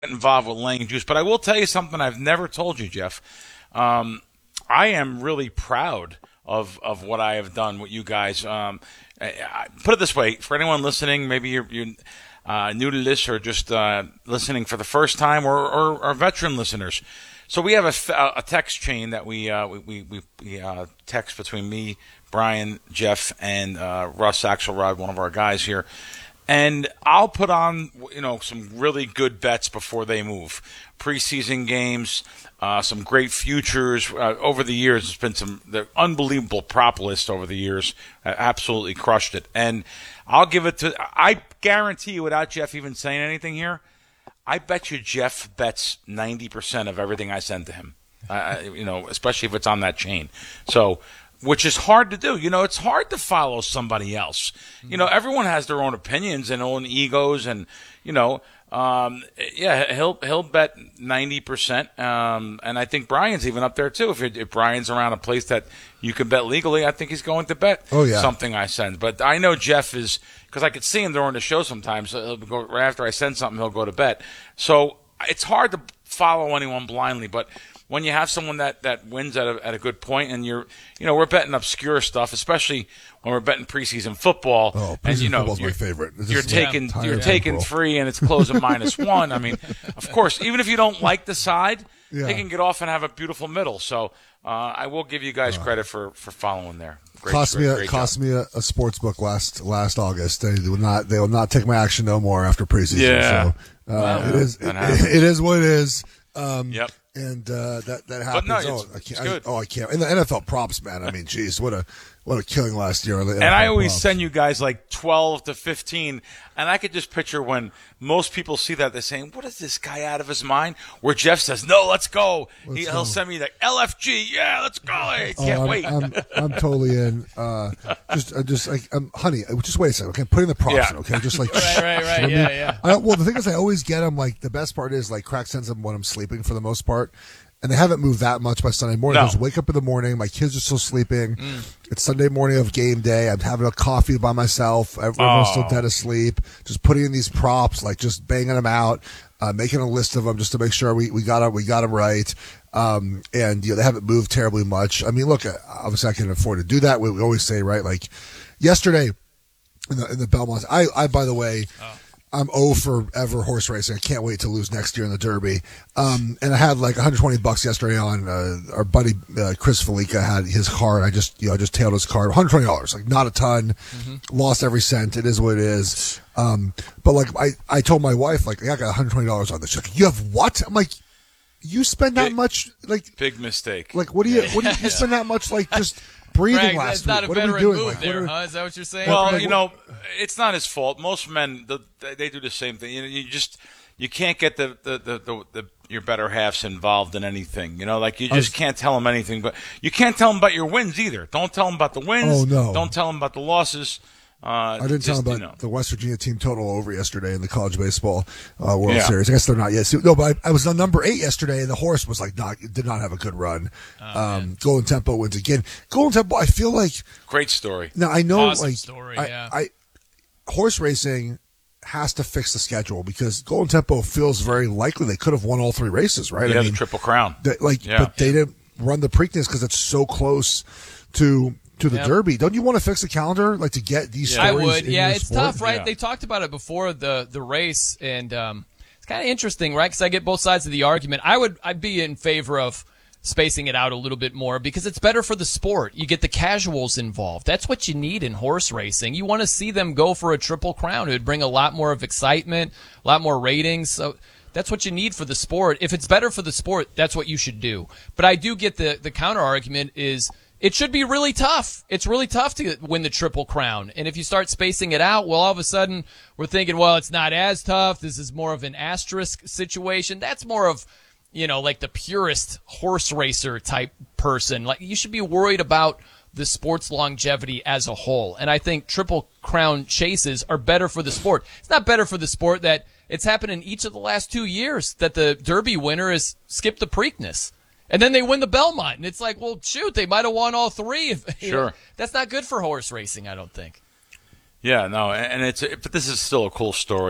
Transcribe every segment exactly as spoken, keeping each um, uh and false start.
involved with laying juice, but I will tell you something I've never told you, Jeff. Um, I am really proud of of what I have done with you guys. Um, I, I, put it this way, for anyone listening, maybe you're, you're uh, new to this or just uh, listening for the first time, or, or, or veteran listeners. So we have a, a text chain that we uh, we we, we uh, text between me, Brian, Jeff, and uh, Russ Axelrod, one of our guys here. And I'll put on, you know, some really good bets before they move. Preseason games, uh, some great futures. Uh, over the years, it's been some the unbelievable prop list over the years. Uh, absolutely crushed it. And I'll give it to, I guarantee you, without Jeff even saying anything here, I bet you Jeff bets ninety percent of everything I send to him, uh, you know, especially if it's on that chain. So, which is hard to do. You know, it's hard to follow somebody else. You know, everyone has their own opinions and own egos, and, you know, um, yeah, he'll he'll bet ninety percent, um, and I think Brian's even up there too. If, it, if Brian's around a place that you can bet legally, I think he's going to bet oh, yeah. something I send. But I know Jeff is, because I could see him during the show sometimes. So he'll go, right after I send something, he'll go to bet. So it's hard to follow anyone blindly, but when you have someone that, that wins at a, at a good point, and you're, you know, we're betting obscure stuff, especially when we're betting preseason football. Oh, preseason and, you know, football's my favorite. It's you're just, taking yeah, you're taking three, and it's closing minus one. I mean, of course, even if you don't like the side, yeah. they can get off and have a beautiful middle. So uh, I will give you guys credit for, for following there. Great, cost great, me a, great cost job. me a, a sports book last last August. They will not they will not take my action no more after preseason. Yeah. So uh, Wow. it is it, That it is what it is. Um, Yep. And uh, that that happens. no, oh, it's- I can't, it's good. I, oh, I can't. And the N F L props, man. I mean, geez, what a what a killing last year. On the And N F L I always props. send you guys like twelve to fifteen, and I could just picture when most people see that, they're saying, what is this guy out of his mind? Where Jeff says, no, let's go. Let's he, go. He'll send me like L F G, yeah, let's go. I Oh, can't I'm, wait. I'm, I'm totally in. Uh, just, uh, just like, um, honey, uh, just wait a second. Okay, put in the props. Yeah. In, okay, just like, Right, right, right. Yeah, yeah. I, well, the thing is, I always get them. Like, the best part is, like, Crack sends them when I'm sleeping for the most part. And they haven't moved that much by Sunday morning. No. I just wake up in the morning. My kids are still sleeping. Mm. It's Sunday morning of game day. I'm having a coffee by myself. Everyone's Oh. still dead asleep. Just putting in these props, like just banging them out, uh, making a list of them just to make sure we, we got them, we got them right. Um, and, you know, they haven't moved terribly much. I mean, look, uh, obviously I can afford to do that. We, we always say, right, like yesterday in the, in the Belmont, I, I, by the way, Oh. I'm oh for ever horse racing. I can't wait to lose next year in the Derby. Um, and I had like one hundred twenty bucks yesterday on uh, our buddy uh, Chris Felica had his card. I just you know I just tailed his card. one hundred twenty dollars, like not a ton. Mm-hmm. Lost every cent. It is what it is. Um, but like I, I told my wife like I got one hundred twenty dollars on this. She's like, you have what? I'm like, you spend that Big- much? Like Big mistake. like what do you what do you, you spend that much like just breathing Greg, last that's not week? a What are we veteran doing? move Like, what there, are- huh? Is that what you're saying? Well, Like, you know, it's not his fault. Most men, the, they do the same thing. You know, you just you can't get the the, the, the, the your better halves involved in anything. You know, like you just was- can't tell them anything. But you can't tell them about your wins either. Don't tell them about the wins. Oh, no. Don't tell them about the losses. Uh, I didn't just, tell you them about know. the West Virginia team total over yesterday in the college baseball uh, World Yeah. Series. I guess they're not yet. No, but I, I was on number eight yesterday, and the horse was like not did not have a good run. Oh, um, Golden Tempo wins again. Golden Tempo. I feel like Great story. now I know Awesome like story, I, yeah. I horse racing has to fix the schedule because Golden Tempo feels very likely they could have won all three races, right? Yeah, I the Triple Crown. they- like, Yeah. but they didn't run the Preakness because it's so close to. To the Yep. Derby, don't you want to fix the calendar, like to get these Yeah. stories? I would. in Yeah, your it's sport? tough, right? Yeah. They talked about it before the the race, and um, it's kind of interesting, right? Because I get both sides of the argument. I would, I'd be in favor of spacing it out a little bit more because it's better for the sport. You get the casuals involved. That's what you need in horse racing. You want to see them go for a triple crown. It would bring a lot more of excitement, a lot more ratings. So that's what you need for the sport. If it's better for the sport, that's what you should do. But I do get the the counter argument is. It should be really tough. It's really tough to win the Triple Crown. And if you start spacing it out, well, all of a sudden we're thinking, well, it's not as tough. This is more of an asterisk situation. That's more of, you know, like the purest horse racer type person. Like you should be worried about the sport's longevity as a whole. And I think Triple Crown chases are better for the sport. It's not better for the sport that it's happened in each of the last two years that the Derby winner has skipped the Preakness. And then they win the Belmont, and it's like, well, shoot, they might have won all three. If, you Sure. know, that's not good for horse racing, I don't think. Yeah, no, and it's but this is still a cool story.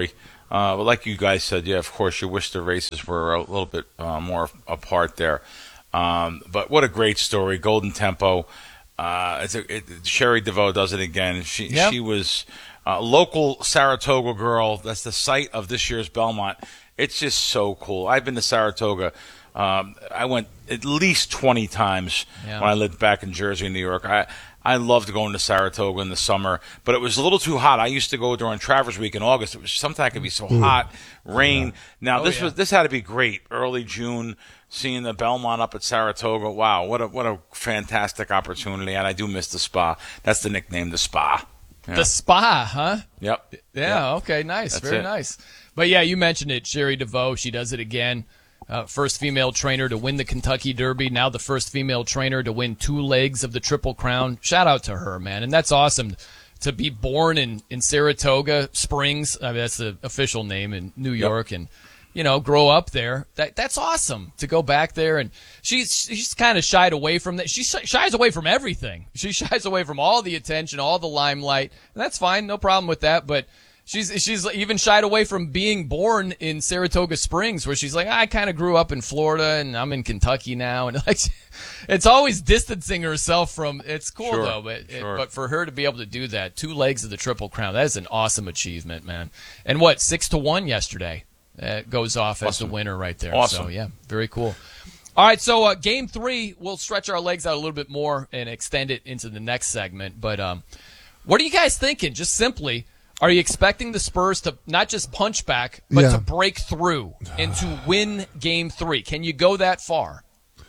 Uh, but like you guys said, yeah, of course, you wish the races were a little bit uh, more apart there. Um, but what a great story, Golden Tempo. Uh, it's a, it, Sherry DeVoe does it again. She Yep. she was a local Saratoga girl. That's the site of this year's Belmont. It's just so cool. I've been to Saratoga. Um, I went at least twenty times Yeah. when I lived back in Jersey and New York. I I loved going to Saratoga in the summer, but it was a little too hot. I used to go during Travers Week in August. It was sometimes it could be so hot, rain. Now Oh, this yeah. was this had to be great. Early June, seeing the Belmont up at Saratoga. Wow, what a what a fantastic opportunity! And I do miss the spa. That's the nickname, the spa. Yeah. The spa, huh? Yep. Yeah, okay, nice. That's Very it. nice. But yeah, you mentioned it, Sherry DeVoe. She does it again. Uh, first female trainer to win the Kentucky Derby. Now the first female trainer to win two legs of the Triple Crown. Shout out to her, man. And that's awesome to be born in, in Saratoga Springs. I mean, that's the official name in New York. And, you know, grow up there. That That's awesome to go back there. And she's, she's kind of shied away from that. She sh- shies away from everything. She shies away from all the attention, all the limelight. And that's fine. No problem with that. But She's she's even shied away from being born in Saratoga Springs, where she's like, I kind of grew up in Florida and I'm in Kentucky now, and like, it's always distancing herself from. It's cool Sure, though, but sure. it, but for her to be able to do that, two legs of the Triple Crown, that is an awesome achievement, man. And what six to one yesterday uh, goes off as Awesome. the winner right there. Awesome. So yeah, very cool. All right, so uh, game three, we'll stretch our legs out a little bit more and extend it into the next segment. But um, what are you guys thinking? Just simply. Are you expecting the Spurs to not just punch back, but Yeah. to break through and to win game three? Can you go that far?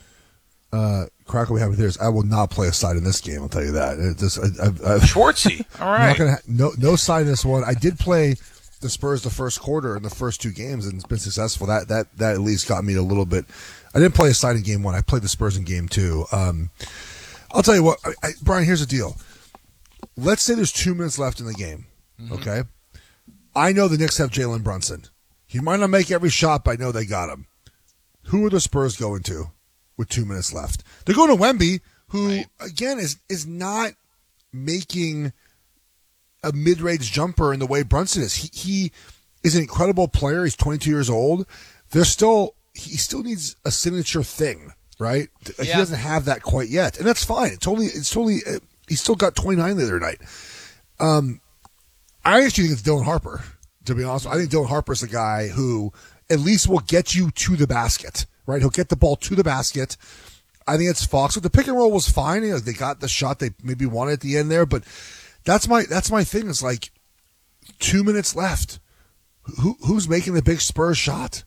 Uh, Crackle, we have this. I will not play a side in this game. I'll tell you that. It just, I, I, I, Schwartzy. All I'm right. not gonna ha- no no side in this one. I did play the Spurs the first quarter in the first two games and it's been successful. That that that at least got me a little bit. I didn't play a side in game one. I played the Spurs in game two. Um, I'll tell you what, I, I, Brian. Here's the deal. Let's say there's two minutes left in the game. Okay, I know the Knicks have Jalen Brunson. He might not make every shot, but I know they got him. Who are the Spurs going to with two minutes left? They're going to Wemby, who Right. again is is not making a mid-range jumper in the way Brunson is. He he is an incredible player. He's twenty-two years old. There's still he still needs a signature thing, right? He Yeah. doesn't have that quite yet, and that's fine. It's totally it's totally. Uh, he still got twenty-nine the other night. Um, I actually think it's Dylan Harper. To be honest, I think Dylan Harper is the guy who at least will get you to the basket, right? He'll get the ball to the basket. I think it's Fox. The pick and roll was fine. You know, they got the shot they maybe wanted at the end there, but that's my that's my thing. It's like two minutes left. Who who's making the big Spurs shot?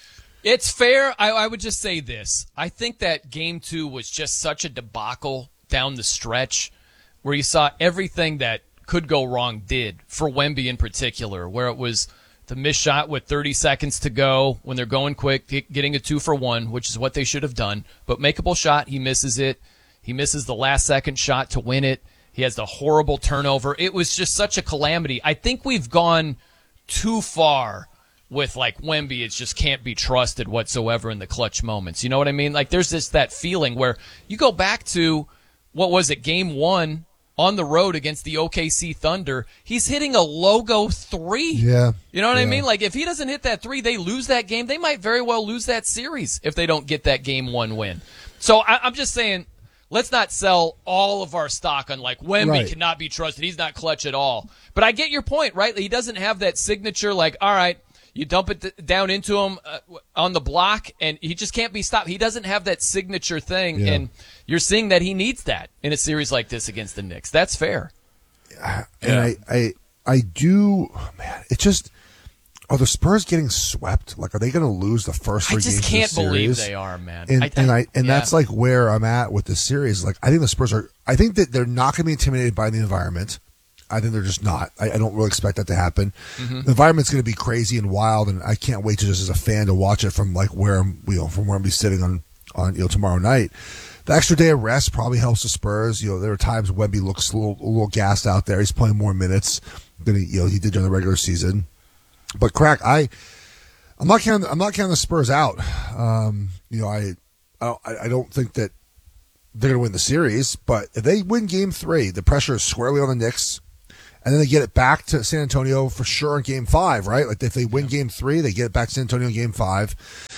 It's fair. I, I would just say this. I think that game two was just such a debacle down the stretch where you saw everything that could go wrong did for Wemby in particular, where it was the missed shot with thirty seconds to go when they're going quick, getting a two for one, which is what they should have done. But makeable shot, he misses it. He misses the last second shot to win it. He has the horrible turnover. It was just such a calamity. I think we've gone too far with like Wemby. It just can't be trusted whatsoever in the clutch moments. You know what I mean? Like there's this that feeling where you go back to, what was it, game one on the road against the O K C Thunder. He's hitting a logo three. Yeah. You know what I Yeah. mean? Like if he doesn't hit that three, they lose that game. They might very well lose that series if they don't get that game one win. So I, I'm just saying, let's not sell all of our stock on like Wemby Right. cannot be trusted. He's not clutch at all. But I get your point, right? He doesn't have that signature like, all right, you dump it th- down into him uh, on the block, and he just can't be stopped. He doesn't have that signature thing, Yeah. and you're seeing that he needs that in a series like this against the Knicks. That's fair. And Yeah. I, I I do man, it just are the Spurs getting swept? Like are they gonna lose the first I three just games of can't the believe series? they are, man. And I, and I and yeah. that's like where I'm at with the series. Like I think the Spurs are I think that they're not gonna be intimidated by the environment. I think they're just not. I, I don't really expect that to happen. Mm-hmm. The environment's going to be crazy and wild, and I can't wait to just as a fan to watch it from like where I'm, you know, from where I'm be sitting on, on you know tomorrow night. The extra day of rest probably helps the Spurs. You know, there are times Wemby looks a little, a little gassed out there. He's playing more minutes than he, you know, he did during the regular season. But crack, I, I'm not counting. I'm not counting the Spurs out. Um, you know, I, I, I don't think that they're going to win the series. But if they win Game Three, the pressure is squarely on the Knicks. and then they get it back to San Antonio for sure in Game Five, right? Like if they win Game Three, they get it back to San Antonio in Game Five.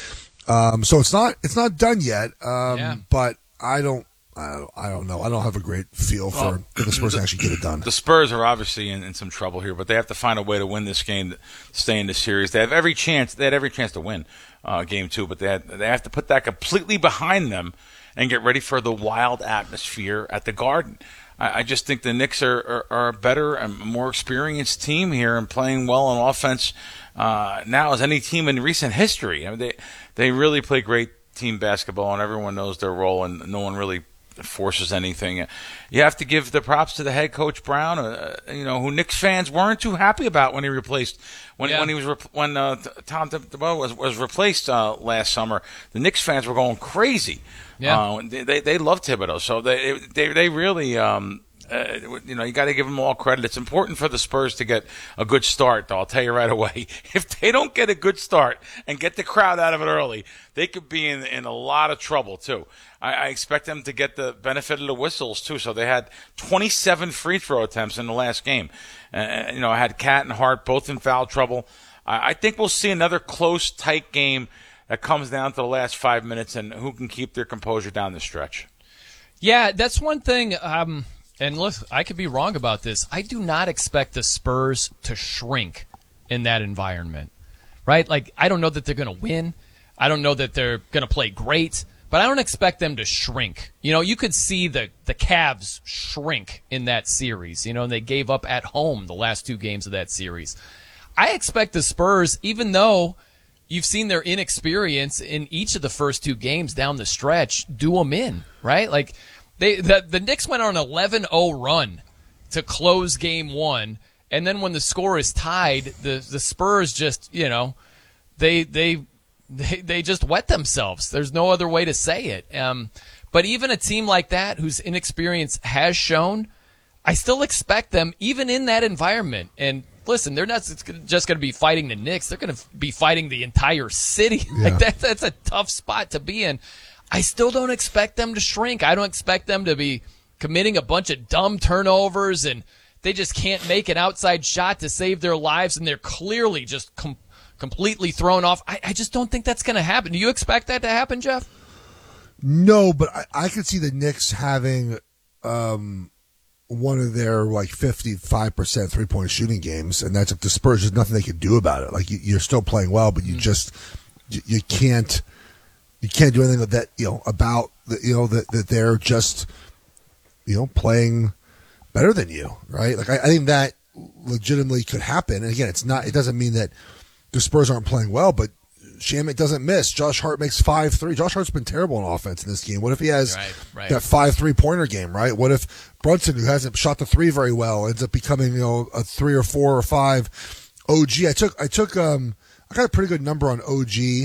Um, so it's not it's not done yet, um, Yeah. but I don't. I don't, I don't know. I don't have a great feel for Well, if the Spurs to actually get it done. The Spurs are obviously in, in some trouble here, but they have to find a way to win this game, to stay in the series. They have every chance. They had every chance to win uh, Game Two, but they had, they have to put that completely behind them and get ready for the wild atmosphere at the Garden. I, I just think the Knicks are, are, are a better and more experienced team here and playing well on offense uh, now as any team in recent history. I mean, they they really play great team basketball, and everyone knows their role, and no one really forces anything. You have to give the props to the head coach Brown, uh, you know, who Knicks fans weren't too happy about when he replaced when Yeah. when he was re- when uh, Tom Thibodeau was was replaced uh, last summer. The Knicks fans were going crazy. Yeah. Uh, they, they they love Thibodeau, so they they they really. Um, Uh, you know, you got to give them all credit. It's important for the Spurs to get a good start, though. I'll tell you right away. If they don't get a good start and get the crowd out of it early, they could be in, in a lot of trouble, too. I, I expect them to get the benefit of the whistles, too. So they had twenty-seven free throw attempts in the last game. Uh, you know, I had Cat and Hart both in foul trouble. I, I think we'll see another close, tight game that comes down to the last five minutes and who can keep their composure down the stretch. Yeah, that's one thing. Um, and look, I could be wrong about this. I do not expect the Spurs to shrink in that environment, right? Like, I don't know that they're going to win. I don't know that they're going to play great, but I don't expect them to shrink. You know, you could see the, the Cavs shrink in that series, you know, and they gave up at home the last two games of that series. I expect the Spurs, even though you've seen their inexperience in each of the first two games down the stretch, do them in, right? Like, they the, the Knicks went on an eleven oh run to close game one, and then when the score is tied, the, the Spurs just, you know, they they they they just wet themselves. There's no other way to say it. Um, but even a team like that, whose inexperience has shown, I still expect them, even in that environment. And listen, they're not just going to be fighting the Knicks. They're going to be fighting the entire city. Yeah. Like that, that's a tough spot to be in. I still don't expect them to shrink. I don't expect them to be committing a bunch of dumb turnovers and they just can't make an outside shot to save their lives, and they're clearly just com- completely thrown off. I, I just don't think that's going to happen. Do you expect that to happen, Jeff? No, but I, I could see the Knicks having um, one of their like fifty-five percent three-point shooting games, and that's if the Spurs, there's nothing they can do about it. Like you, you're still playing well, but you mm. just you, you can't you can't do anything that you know about the, you know that that they're just you know playing better than you, right? Like I, I think that legitimately could happen. And again, it's not. It doesn't mean that the Spurs aren't playing well, but Shamet doesn't miss. Josh Hart makes five three. Josh Hart's been terrible on offense in this game. What if he has right, right. that five three-pointer game, right? What if Brunson, who hasn't shot the three very well, ends up becoming, you know, a three or four or five O G? I took, I took, um, I got a pretty good number on O G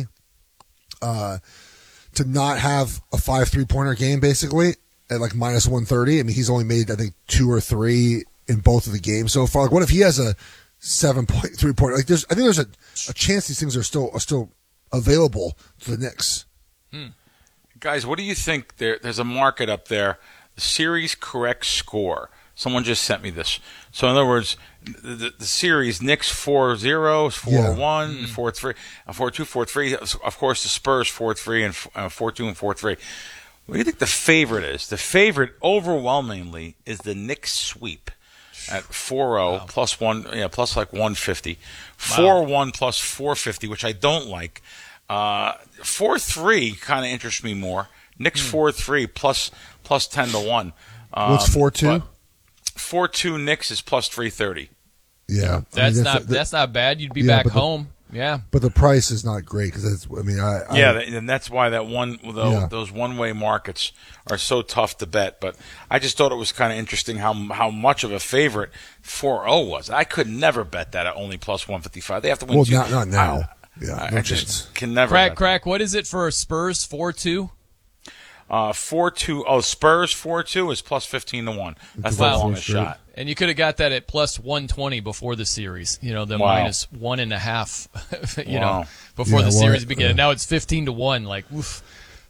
uh, to not have a five three-pointer game, basically, at like minus one thirty. I mean, he's only made, I think, two or three in both of the games so far. Like, what if he has a seven point three pointer? Like, there's, I think there's a, a chance these things are still, are still available to the Knicks. Hmm. Guys, what do you think? There, there's a market up there, the series correct score. Someone just sent me this. So in other words, the, the, the series Knicks four zero, four one, Yeah. four three, four two, four three. Of course, the Spurs four three and uh, four two and four three. What do you think the favorite is? The favorite overwhelmingly is the Knicks sweep at four oh wow. plus one, yeah, plus like one fifty. four one wow. plus four fifty, which I don't like. Uh, four three kind of interests me more. Knicks hmm. four three plus plus ten to one. Um, What's four two? four two Knicks is plus three thirty. Yeah, that's, I mean, that's not the, that's not bad. You'd be yeah, back the, home. Yeah, but the price is not great because that's. I mean, I, I yeah, and that's why that one those, yeah. those one way markets are so tough to bet. But I just thought it was kind of interesting how how much of a favorite four oh was. I could never bet that at only plus one fifty five. They have to win. Well, two. not not now. I, yeah, I, no I chance. just can never. Crack, bet crack. That. What is it for Spurs four two? Uh, four two. Oh, Spurs four two is plus fifteen to one. That's wow. the longest shot. And you could have got that at plus one twenty before the series. You know, the wow. minus one and a half. you wow. know, before yeah, the well, series began. uh, Now it's fifteen to one. Like, oof,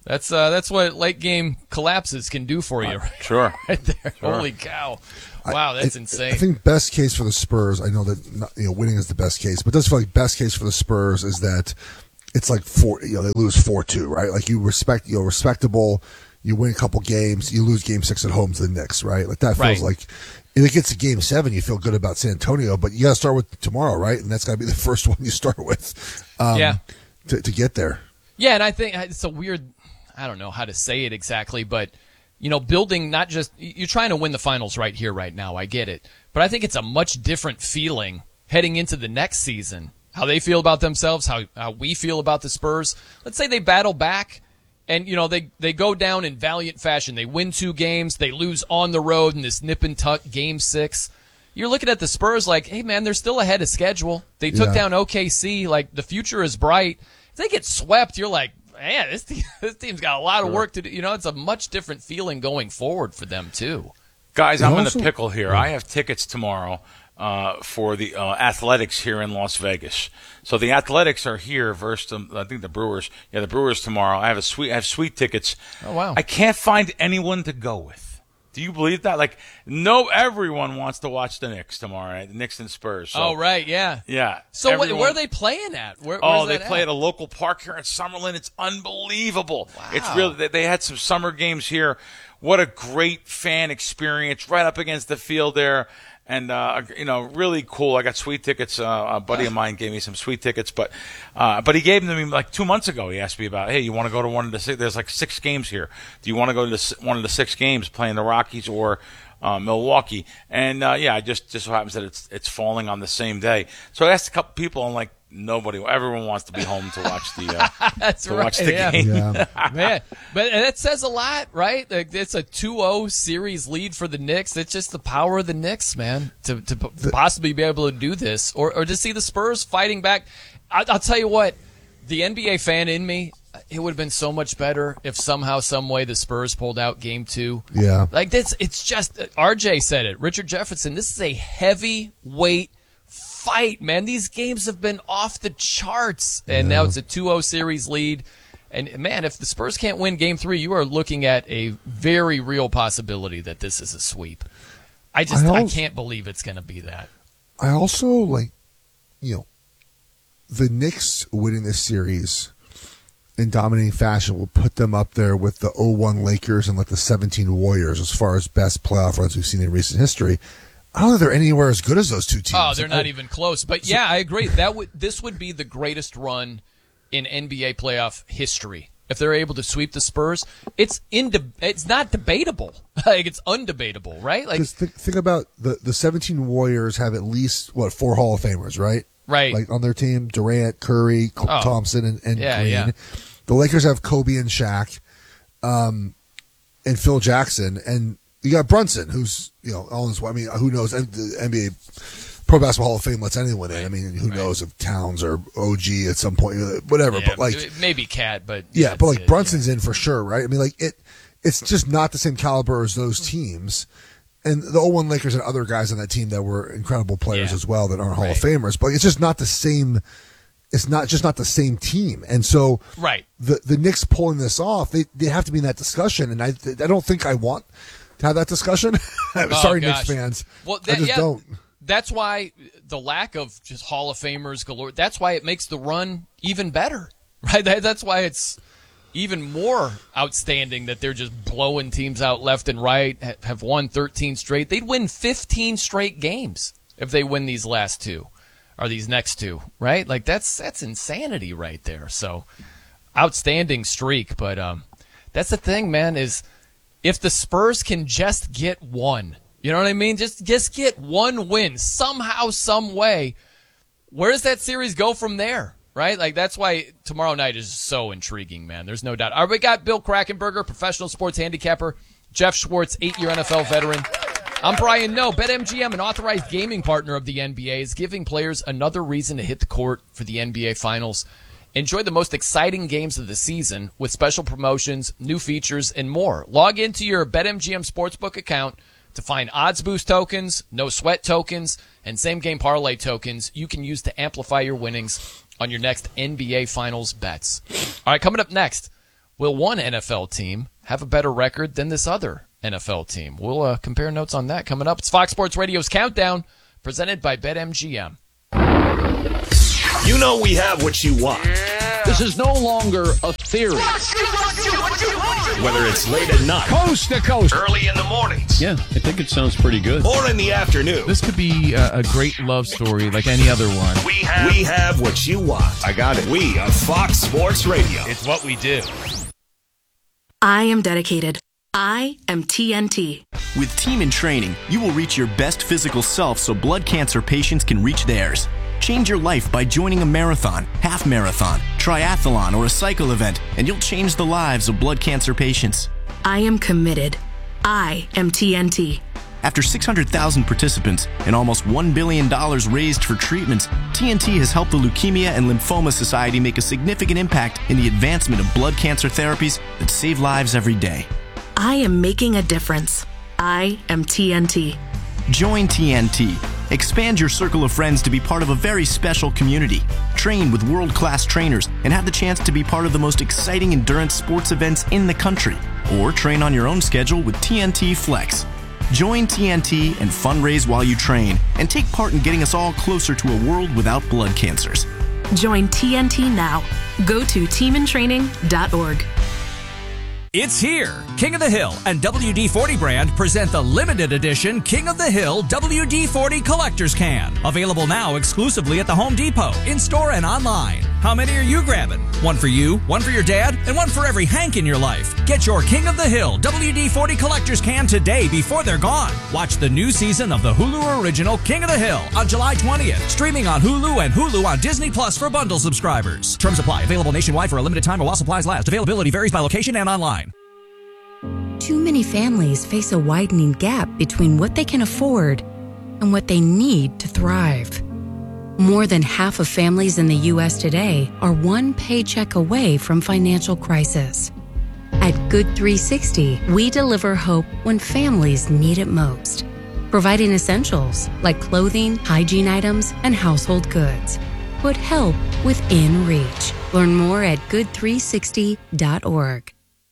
That's uh, that's what late game collapses can do for you. Uh, sure. Right there. Sure. Holy cow. Wow, that's I, insane. I think best case for the Spurs, I know that not, you know winning is the best case, but it does feel like best case for the Spurs is that it's like four, you know, they lose four two, right? Like you respect, you know, respectable, you win a couple games, you lose game six at home to the Knicks, right? Like that feels Right. like if it gets to game seven, you feel good about San Antonio, but you got to start with tomorrow, right? And that's got to be the first one you start with, um, Yeah. to, to get there. Yeah, and I think it's a weird, I don't know how to say it exactly, but, you know, building not just, you're trying to win the finals right here, right now. I get it. But I think it's a much different feeling heading into the next season. How they feel about themselves, how, how we feel about the Spurs. Let's say they battle back and, you know, they, they go down in valiant fashion. They win two games. They lose on the road in this nip and tuck game six. You're looking at the Spurs like, hey, man, they're still ahead of schedule. They took Yeah. down O K C. Like, the future is bright. If they get swept, you're like, man, this team, this team's got a lot of work to do. You know, it's a much different feeling going forward for them, too. Guys, And I'm also- in a pickle here. I have tickets tomorrow uh, for the uh, Athletics here in Las Vegas. So the Athletics are here versus, um, I think, the Brewers. Yeah, the Brewers tomorrow. I have a sweet, I have sweet tickets. Oh, wow. I can't find anyone to go with. Do you believe that? Like, no, everyone wants to watch the Knicks tomorrow night, the Knicks and Spurs. So, Oh, right, yeah. Yeah. So what, everyone- where are they playing at? Where, Oh, where's they that play at at? a local park here in Summerlin. It's unbelievable. Wow. It's really they, they had some summer games here. What a great fan experience right up against the field there. And, uh, you know, really cool. I got sweet tickets. Uh, a buddy of mine gave me some sweet tickets, but, uh, but he gave them to me like two months ago. He asked me about, hey, you want to go to one of the six? There's like six games here. Do you want to go to the, s- one of the six games playing the Rockies or, uh, Milwaukee? And, uh, yeah, it just, just so happens that it's, it's falling on the same day. So I asked a couple people and like, nobody, everyone wants to be home to watch the, uh, That's to right, watch the yeah. game. Yeah. Man, but that says a lot, right? Like, it's a two oh series lead for the Knicks. It's just the power of the Knicks, man, to to p- possibly be able to do this, or or to see the Spurs fighting back. I, I'll tell you what, the N B A fan in me, it would have been so much better if somehow, some way, the Spurs pulled out Game Two. Yeah. Like this, it's just R J said it. Richard Jefferson. This is a heavyweight fight, man. These games have been off the charts, and now it's a two oh series lead. And, man, if the Spurs can't win Game three, you are looking at a very real possibility that this is a sweep. I just I I, also- can't believe it's going to be that. I also like, you know, the Knicks winning this series in dominating fashion will put them up there with the oh one Lakers and like the seventeen Warriors as far as best playoff runs we've seen in recent history. I don't think they're anywhere as good as those two teams. Oh, they're not I- even close. But, yeah, I agree. That would This would be the greatest run in N B A playoff history. If they're able to sweep the Spurs, it's inde- it's not debatable. Like, it's undebatable, right? Like, Because think, think about the the seventeen Warriors have at least what four Hall of Famers, right? Right. Like on their team, Durant, Curry, Cl- Oh. Thompson, and, and Yeah, Green. yeah. The Lakers have Kobe and Shaq, um, and Phil Jackson, and you got Brunson, who's you know all his. I mean, who knows? And the N B A Pro Basketball Hall of Fame lets anyone in. I mean, who Right. knows if Towns or O G at some point, whatever. yeah, but like, maybe Cat, but yeah, that's but like it, Brunson's in for sure, right? I mean, like it, it's just not the same caliber as those teams. And the oh one Lakers and other guys on that team that were incredible players Yeah. as well that aren't Hall of Right. Famers. But it's just not the same. It's not just not the same team. And so Yeah. Right. the the Knicks pulling this off, they they have to be in that discussion. And I I don't think I want to have that discussion. I'm Oh, sorry, gosh. Knicks fans. Well, I that- just yeah, don't. That's why the lack of just Hall of Famers galore. That's why it makes the run even better, right? That, that's why it's even more outstanding that they're just blowing teams out left and right. ha- Have won thirteen straight. They'd win fifteen straight games if they win these last two or these next two, right? Like that's that's insanity right there. So outstanding streak, but um, that's the thing, man. Is if the Spurs can just get one. You know what I mean? Just just get one win somehow, some way. Where does that series go from there? Right? Like that's why tomorrow night is so intriguing, man. There's no doubt. All right, we got Bill Krackenberger, professional sports handicapper, Jeff Schwartz, eight-year N F L veteran. I'm Brian Noe. BetMGM, an authorized gaming partner of the N B A, is giving players another reason to hit the court for the N B A Finals. Enjoy the most exciting games of the season with special promotions, new features, and more. Log into your BetMGM Sportsbook account to find odds boost tokens, no sweat tokens, and same game parlay tokens you can use to amplify your winnings on your next N B A Finals bets. All right, coming up next, will one N F L team have a better record than this other N F L team? We'll uh, compare notes on that coming up. It's Fox Sports Radio's Countdown, presented by BetMGM. You know we have what you want. This is no longer a theory. Whether it's late at night, Coast to coast, early in the mornings, Yeah, I think it sounds pretty good. or in the afternoon, This could be a, a great love story like any other one. we have, we have what you want. I got it. We are Fox Sports Radio. It's what we do. I am dedicated. I am T N T. With Team in Training, you will reach your best physical self so blood cancer patients can reach theirs. Change your life by joining a marathon, half marathon, triathlon, or a cycle event, and you'll change the lives of blood cancer patients. I am committed. I am T N T. After six hundred thousand participants and almost one billion dollars raised for treatments, T N T has helped the Leukemia and Lymphoma Society make a significant impact in the advancement of blood cancer therapies that save lives every day. I am making a difference. I am T N T. Join T N T. Expand your circle of friends to be part of a very special community. Train with world-class trainers and have the chance to be part of the most exciting endurance sports events in the country. Or train on your own schedule with T N T Flex. Join T N T and fundraise while you train and take part in getting us all closer to a world without blood cancers. Join T N T now. Go to team in training dot org. It's here. King of the Hill and W D forty brand present the limited edition King of the Hill W D forty Collector's Can. Available now exclusively at the Home Depot, in-store and online. How many are you grabbing? One for you, one for your dad, and one for every Hank in your life. Get your King of the Hill W D forty Collector's Can today before they're gone. Watch the new season of the Hulu original King of the Hill on July twentieth. Streaming on Hulu and Hulu on Disney Plus for bundle subscribers. Terms apply. Available nationwide for a limited time or while supplies last. Availability varies by location and online. Too many families face a widening gap between what they can afford and what they need to thrive. More than half of families in the U S today are one paycheck away from financial crisis. At Good three sixty, we deliver hope when families need it most, providing essentials like clothing, hygiene items, and household goods. Put help within reach. Learn more at good three sixty dot org.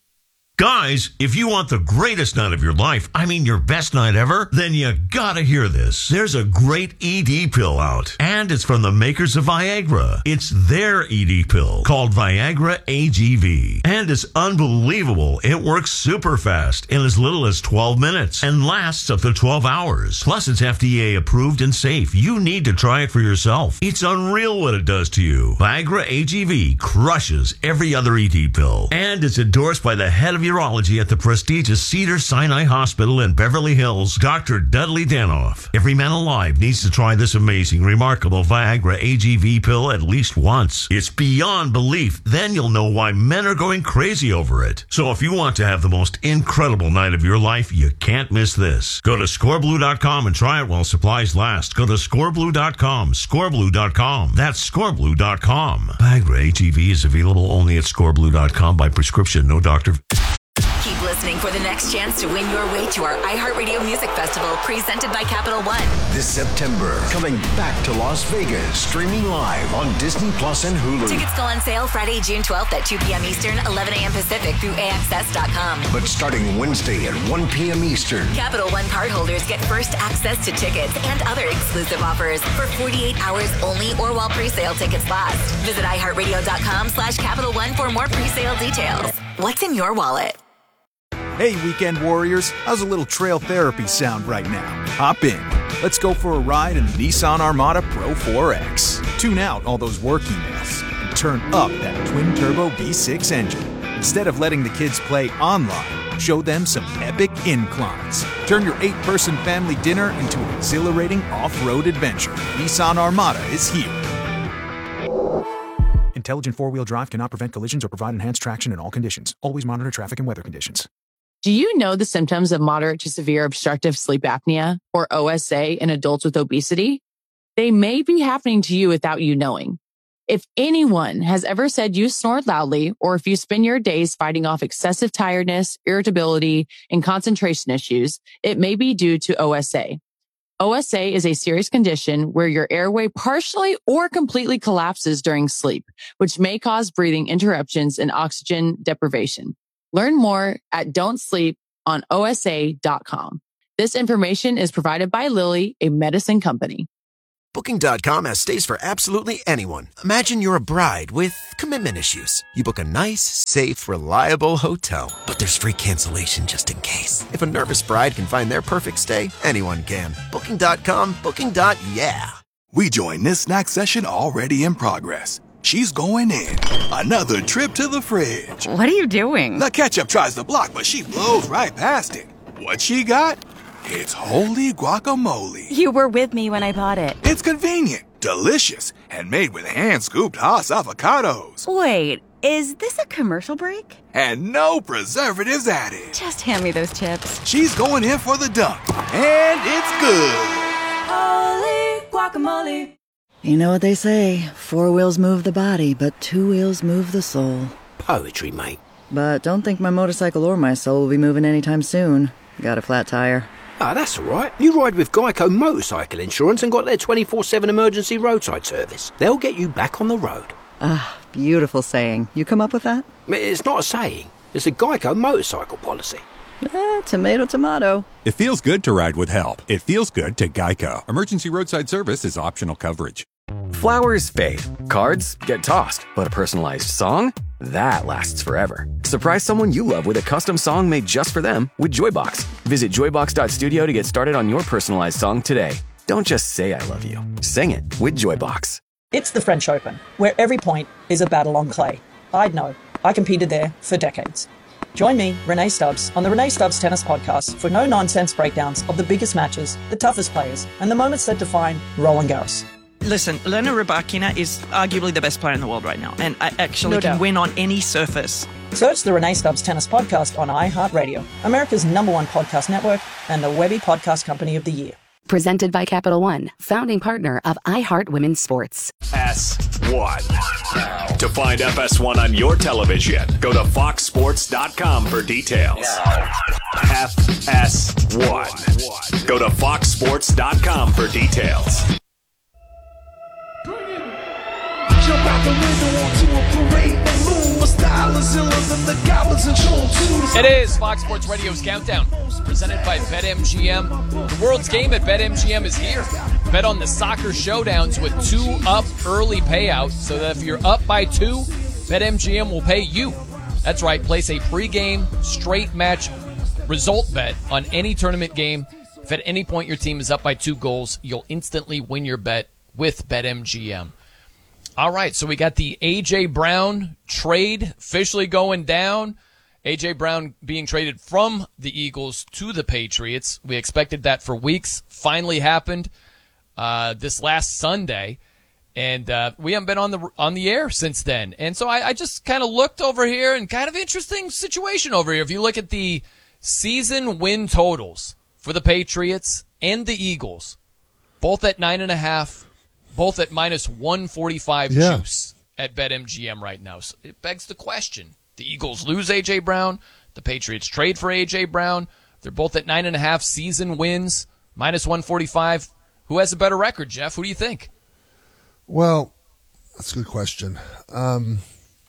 Guys, if you want the greatest night of your life, I mean your best night ever, then you gotta hear this. There's a great E D pill out, and it's from the makers of Viagra. It's their E D pill called Viagra A G V, and it's unbelievable. It works super fast in as little as twelve minutes and lasts up to twelve hours. Plus, it's F D A approved and safe. You need to try it for yourself. It's unreal what it does to you. Viagra A G V crushes every other E D pill, and it's endorsed by the head of urology at the prestigious Cedars-Sinai Hospital in Beverly Hills, Doctor Dudley Danoff. Every man alive needs to try this amazing, remarkable Viagra A G V pill at least once. It's beyond belief. Then you'll know why men are going crazy over it. So if you want to have the most incredible night of your life, you can't miss this. Go to score blue dot com and try it while supplies last. Go to score blue dot com, score blue dot com. That's score blue dot com. Viagra A G V is available only at score blue dot com by prescription, no doctor. Keep listening for the next chance to win your way to our iHeartRadio Music Festival, presented by Capital One. This September, coming back to Las Vegas, streaming live on Disney Plus and Hulu. Tickets go on sale Friday, June twelfth at two p.m. Eastern, eleven a.m. Pacific through A X S dot com. But starting Wednesday at one p.m. Eastern, Capital One cardholders get first access to tickets and other exclusive offers for forty-eight hours only or while pre-sale tickets last. Visit iHeartRadio.com slash Capital One for more pre-sale details. What's in your wallet? Hey, weekend warriors, how's a little trail therapy sound right now? Hop in. Let's go for a ride in the Nissan Armada Pro four X. Tune out all those work emails and turn up that twin-turbo V six engine. Instead of letting the kids play online, show them some epic inclines. Turn your eight-person family dinner into an exhilarating off-road adventure. Nissan Armada is here. Intelligent four-wheel drive cannot prevent collisions or provide enhanced traction in all conditions. Always monitor traffic and weather conditions. Do you know the symptoms of moderate to severe obstructive sleep apnea, or O S A, in adults with obesity? They may be happening to you without you knowing. If anyone has ever said you snore loudly, or if you spend your days fighting off excessive tiredness, irritability, and concentration issues, it may be due to O S A. O S A is a serious condition where your airway partially or completely collapses during sleep, which may cause breathing interruptions and oxygen deprivation. Learn more at don't sleep on O S A dot com. This information is provided by Lilly, a medicine company. Booking dot com has stays for absolutely anyone. Imagine you're a bride with commitment issues. You book a nice, safe, reliable hotel, but there's free cancellation just in case. If a nervous bride can find their perfect stay, anyone can. Booking dot com, Booking. Yeah. We join this snack session already in progress. She's going in. Another trip to the fridge. What are you doing? The ketchup tries to block, but she blows right past it. What she got? It's holy guacamole. You were with me when I bought it. It's convenient, delicious, and made with hand-scooped Haas avocados. Wait, is this a commercial break? And no preservatives added. Just hand me those chips. She's going in for the dunk, and it's good. Holy guacamole. You know what they say, four wheels move the body, but two wheels move the soul. Poetry, mate. But don't think my motorcycle or my soul will be moving anytime soon. Got a flat tire. Ah, oh, that's all right. You ride with Geico Motorcycle Insurance and got their twenty-four seven emergency roadside service. They'll get you back on the road. Ah, beautiful saying. You come up with that? It's not a saying. It's a Geico motorcycle policy. Eh, tomato, tomato. It feels good to ride with help. It feels good to Geico. Emergency roadside service is optional coverage. Flowers fade. Cards get tossed. But a personalized song? That lasts forever. Surprise someone you love with a custom song made just for them with Joybox. Visit joybox dot studio to get started on your personalized song today. Don't just say I love you. Sing it with Joybox. It's the French Open, where every point is a battle on clay. I'd know. I competed there for decades. Join me, Renee Stubbs, on the Renee Stubbs Tennis Podcast for no-nonsense breakdowns of the biggest matches, the toughest players, and the moments that define Roland Garros. Listen, Elena Rybakina is arguably the best player in the world right now, and I actually No can doubt. win on any surface. Search the Renee Stubbs Tennis Podcast on iHeartRadio, America's number one podcast network, and the Webby Podcast Company of the Year. Presented by Capital One, founding partner of iHeart Women's Sports. S one. To find F S one on your television, go to fox sports dot com for details. F S one. Go to fox sports dot com for details. Jump out the window onto a parade balloon. My style is iller than the goblins in Troll two. It is Fox Sports Radio's Countdown, presented by BetMGM. The world's game at BetMGM is here. Bet on the soccer showdowns with two up early payouts, so that if you're up by two, BetMGM will pay you. That's right, place a pregame straight match result bet on any tournament game. If at any point your team is up by two goals, you'll instantly win your bet with BetMGM. All right, so we got the A J. Brown trade officially going down. A J. Brown being traded from the Eagles to the Patriots. We expected that for weeks. Finally happened uh, this last Sunday, and uh, we haven't been on the on the air since then. And so I, I just kind of looked over here, and kind of interesting situation over here. If you look at the season win totals for the Patriots and the Eagles, both at nine and a half. Both at minus one forty-five Yeah. juice at BetMGM right now. So it begs the question. The Eagles lose A J. Brown. The Patriots trade for A J. Brown. They're both at nine and a half season wins, minus one forty-five. Who has a better record, Jeff? Who do you think? Well, that's a good question. Um,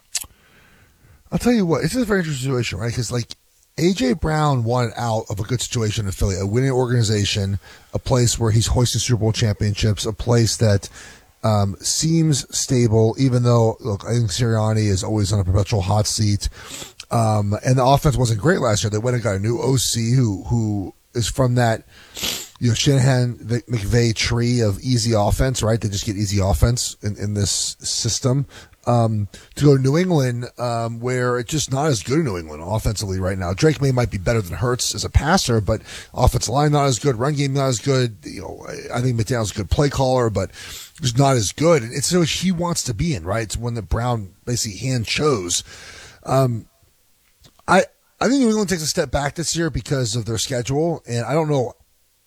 I'll tell you what, it's a very interesting situation, right? Because, like, A J. Brown wanted out of a good situation in Philly, a winning organization, a place where he's hoisting Super Bowl championships, a place that um, seems stable, even though, look, I think Sirianni is always on a perpetual hot seat. Um, and the offense wasn't great last year. They went and got a new O C who who is from that, you know, Shanahan McVay tree of easy offense, right? They just get easy offense in, in this system. Um, to go to New England, um, where it's just not as good in New England offensively right now. Drake May might be better than Hurts as a passer, but offensive line not as good, run game not as good. You know, I think McDaniel's a good play caller, but just not as good. And it's what he wants to be in, right? It's one that Brown basically hand chose. Um, I I think New England takes a step back this year because of their schedule, and I don't know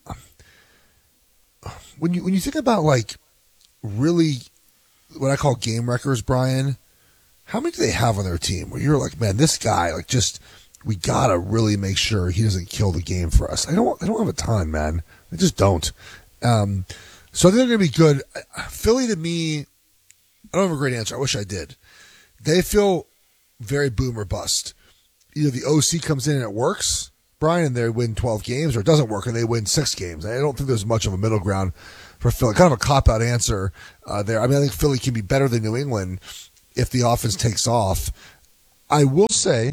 when you when you think about like really what I call game wreckers, Brian. How many do they have on their team where you're like, man, this guy, like, just we gotta really make sure he doesn't kill the game for us. I don't I don't have a ton, man. I just don't. Um, so I think they're going to be good. Philly, to me, I don't have a great answer. I wish I did. They feel very boom or bust. Either the O C comes in and it works, Brian, and they win twelve games, or it doesn't work and they win six games. I don't think there's much of a middle ground for Philly. Kind of a cop-out answer uh, there. I mean, I think Philly can be better than New England if the offense takes off. I will say,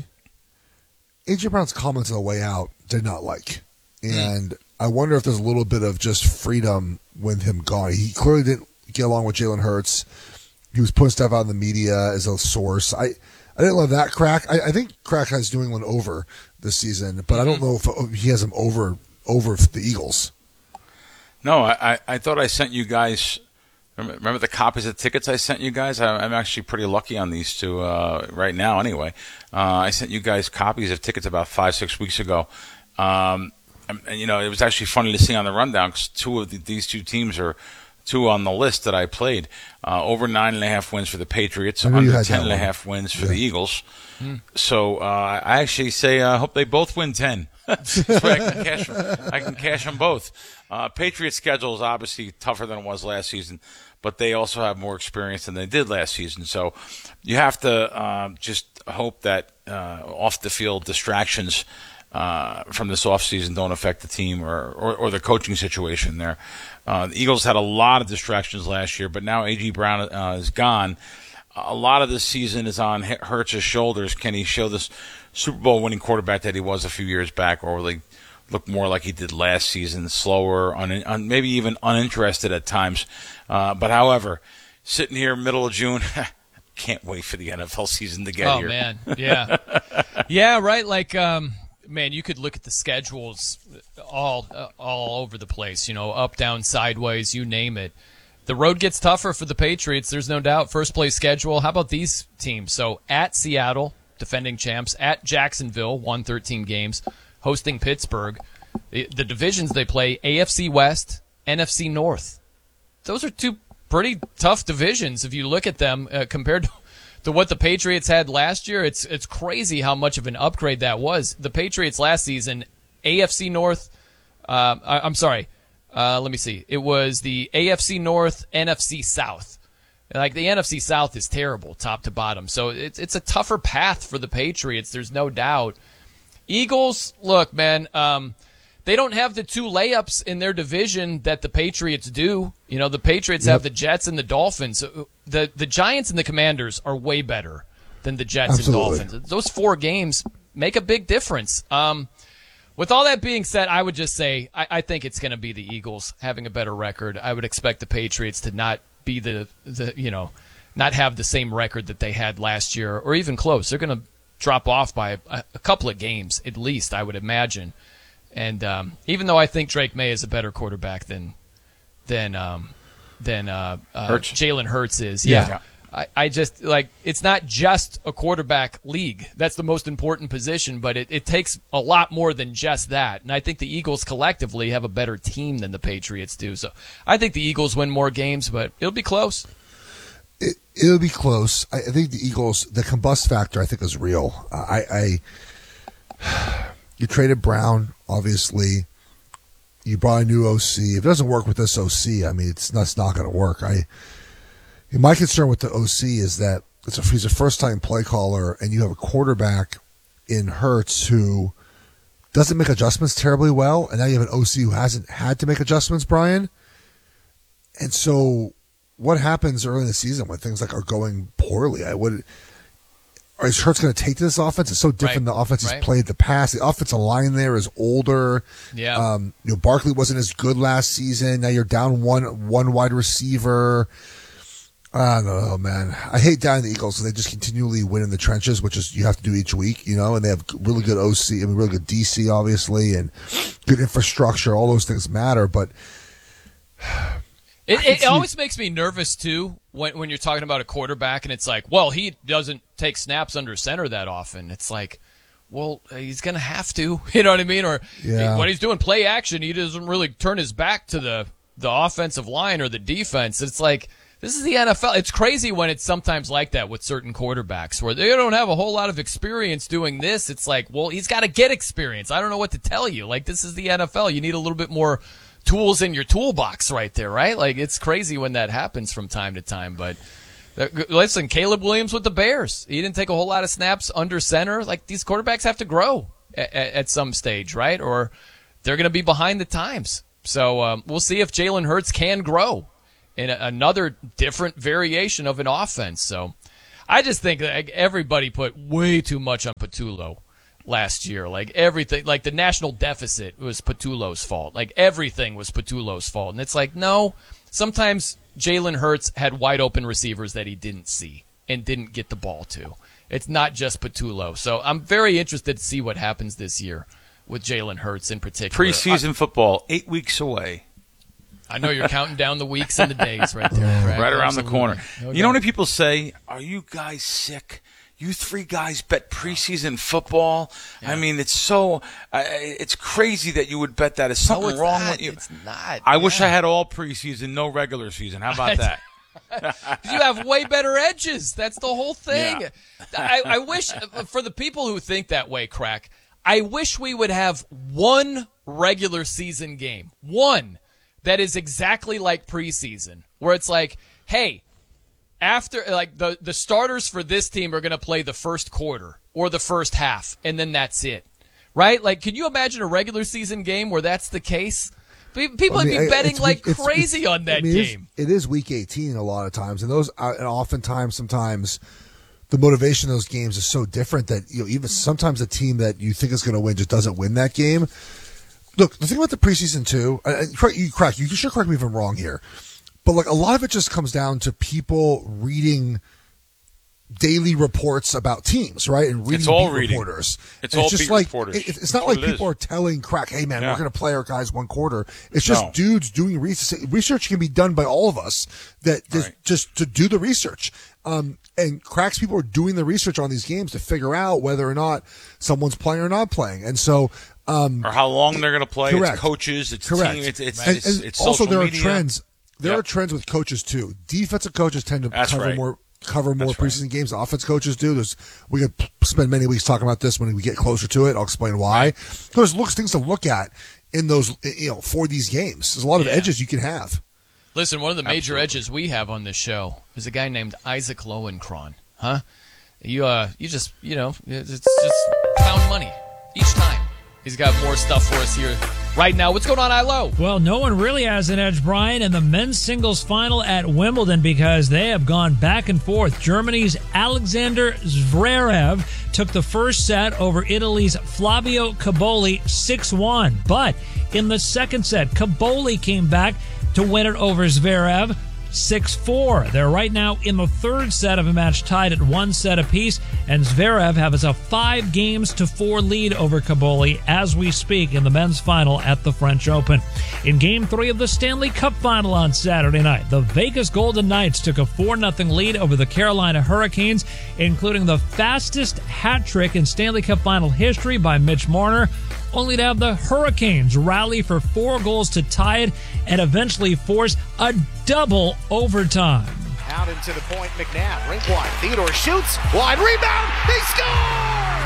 A J. Brown's comments on the way out did not like. And I wonder if there's a little bit of just freedom with him gone. He clearly didn't get along with Jalen Hurts. He was putting stuff out in the media as a source. I, I didn't love that crack. I, I think Crack has New England over this season, but I don't know if he has him over over the Eagles. No, I, I thought I sent you guys. Remember the copies of tickets I sent you guys? I'm actually pretty lucky on these two uh, right now. Anyway, uh, I sent you guys copies of tickets about five, six weeks ago. Um, and, you know, it was actually funny to see on the rundown because two of the, these two teams are two on the list that I played. Uh, over nine and a half wins for the Patriots, under ten and a half wins for yeah. the Eagles. Hmm. So uh, I actually say I uh, hope they both win ten. So I can cash them. I can cash them both. Uh, Patriots' schedule is obviously tougher than it was last season, but they also have more experience than they did last season. So you have to uh, just hope that uh, off-the-field distractions uh, from this offseason don't affect the team or, or, or the coaching situation there. Uh, the Eagles had a lot of distractions last year, but now A J. Brown uh, is gone. A lot of this season is on Hurts' shoulders. Can he show this Super Bowl winning quarterback that he was a few years back, or will he look more like he did last season, slower, un, un, maybe even uninterested at times? Uh, but however, sitting here middle of June, can't wait for the N F L season to get oh, here. Oh, man, yeah. yeah, right, like, um, man, you could look at the schedules all uh, all over the place, you know, up, down, sideways, you name it. The road gets tougher for the Patriots, there's no doubt. First place schedule. How about these teams? So at Seattle, defending champs, at Jacksonville, won thirteen games, hosting Pittsburgh. The, the divisions they play, A F C West, N F C North. Those are two pretty tough divisions if you look at them uh, compared to, to what the Patriots had last year. It's it's crazy how much of an upgrade that was. The Patriots last season, A F C North, uh, I, I'm sorry, uh, let me see. It was the A F C North, N F C South. Like, the N F C South is terrible, top to bottom. So it's it's a tougher path for the Patriots, there's no doubt. Eagles, look, man, um, they don't have the two layups in their division that the Patriots do. You know, the Patriots yep. have the Jets and the Dolphins. The the Giants and the Commanders are way better than the Jets Absolutely. and Dolphins. Those four games make a big difference. Um, with all that being said, I would just say I, I think it's going to be the Eagles having a better record. I would expect the Patriots to not be the, the you know, not have the same record that they had last year or even close. They're going to drop off by a, a couple of games at least, I would imagine. And um, even though I think Drake May is a better quarterback than than um, than uh, uh, Jalen Hurts is, yeah, yeah. I, I just like it's not just a quarterback league. That's the most important position, but it, it takes a lot more than just that. And I think the Eagles collectively have a better team than the Patriots do. So I think the Eagles win more games, but it'll be close. It, it'll be close. I, I think the Eagles, the combust factor, I think is real. Uh, I, I you traded Brown, obviously. You brought a new O C. If it doesn't work with this O C, I mean, it's not, it's not going to work. I. My concern with the O C is that it's a, he's a first-time play caller, and you have a quarterback in Hurts who doesn't make adjustments terribly well, and now you have an O C who hasn't had to make adjustments, Brian. And so what happens early in the season when things like are going poorly? I would. Is Hurts going to take to this offense? It's so different right. than the offense he's right. played the past. The offensive line there is older. Yeah. Um, you know, Barkley wasn't as good last season. Now you're down one one wide receiver. I don't know, man. I hate down the Eagles because they just continually win in the trenches, which is you have to do each week, you know, and they have really good O C, I mean, really good D C, obviously, and good infrastructure. All those things matter, but it, it always makes me nervous, too, when when you're talking about a quarterback, and it's like, well, he doesn't take snaps under center that often. It's like, well, he's going to have to, you know what I mean? Or yeah. when he's doing play action, he doesn't really turn his back to the, the offensive line or the defense. It's like, this is the N F L. It's crazy when it's sometimes like that with certain quarterbacks where they don't have a whole lot of experience doing this. It's like, well, he's got to get experience. I don't know what to tell you. Like, this is the N F L. You need a little bit more tools in your toolbox right there, right? Like, it's crazy when that happens from time to time. But uh, listen, Caleb Williams with the Bears, he didn't take a whole lot of snaps under center. Like, these quarterbacks have to grow at, at some stage, right? Or they're going to be behind the times. So um, we'll see if Jalen Hurts can grow in a, another different variation of an offense. So I just think that everybody put way too much on Patullo last year. Like everything, like the national deficit was Patullo's fault. Like everything was Patullo's fault. And it's like, no, sometimes Jalen Hurts had wide open receivers that he didn't see and didn't get the ball to. It's not just Patullo. So I'm very interested to see what happens this year with Jalen Hurts in particular. Preseason I, football, eight weeks away. I know you're counting down the weeks and the days right there. Craig. Right around Absolutely. the corner. No you doubt. know when people say, are you guys sick? You three guys bet preseason football? Yeah. I mean, it's so uh, – it's crazy that you would bet that. Is something no, wrong not. with you? It's not. I yeah. wish I had all preseason, no regular season. How about that? You have way better edges. That's the whole thing. Yeah. I, I wish – for the people who think that way, Crack, I wish we would have one regular season game. One that is exactly like preseason, where it's like, hey – After, like, the, the starters for this team are going to play the first quarter or the first half, and then that's it. Right? Like, can you imagine a regular season game where that's the case? People I mean, would be betting it's, like it's, crazy it's, on that I mean, game. It is, it is week eighteen a lot of times, and those are, and oftentimes, sometimes, the motivation of those games is so different that, you know, even sometimes a team that you think is going to win just doesn't win that game. Look, the thing about the preseason, too, uh, you, Crack, you should correct me if I'm wrong here. But like a lot of it just comes down to people reading daily reports about teams, right? And reading it's all beat reading. reporters. It's and all it's just beat like, reporters. It, it's That's not like what it people is. are telling Crack, hey man, Yeah. we're going to play our guys one quarter. It's just No. dudes doing research. Research can be done by all of us that just, Right. just to do the research. Um, and Crack's people are doing the research on these games to figure out whether or not someone's playing or not playing. And so, um, Or how long they're going to play. correct. It's coaches. It's correct. team. It's, it's, and, it's, and it's also social there are media. trends. There Yep. are trends with coaches too. Defensive coaches tend to That's cover right. more cover more That's right. preseason games. Offense coaches do. There's we could p- spend many weeks talking about this when we get closer to it. I'll explain why. There's looks things to look at in those, you know, for these games. There's a lot of Yeah. edges you can have. Listen, one of the major Absolutely. edges we have on this show is a guy named Isaac Lowenkron. Huh? You uh, you just, you know, it's just found money each time. He's got more stuff for us here right now. What's going on, I L O? Well, no one really has an edge, Brian, in the men's singles final at Wimbledon because they have gone back and forth. Germany's Alexander Zverev took the first set over Italy's Flavio Caboli six one. But in the second set, Caboli came back to win it over Zverev six four. They're right now in the third set of a match tied at one set apiece, and Zverev has a five games to four lead over Caboli as we speak in the men's final at the French Open. In game three of the Stanley Cup final on Saturday night, the Vegas Golden Knights took a four nothing lead over the Carolina Hurricanes, including the fastest hat trick in Stanley Cup final history by Mitch Marner, only to have the Hurricanes rally for four goals to tie it and eventually force a double overtime. Out into the point, McNabb, rink wide. Theodore shoots, wide rebound, they score!